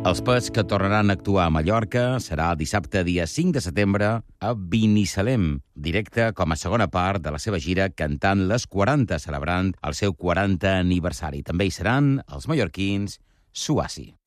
Els Pets, que tornaran a actuar a Mallorca, serà el dissabte, dia 5 de setembre, a Binissalem, directe com a segona part de la seva gira cantant les 40, celebrant el seu 40 aniversari. També hi seran els mallorquins Suassi.